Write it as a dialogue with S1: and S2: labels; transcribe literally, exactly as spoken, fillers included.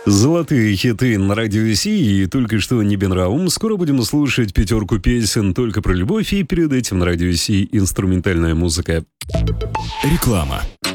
S1: Золотые хиты на радио Си, и только что Нибин Раум. Скоро будем слушать пятерку песен только про любовь, и перед этим на радио Си инструментальная музыка.
S2: Реклама.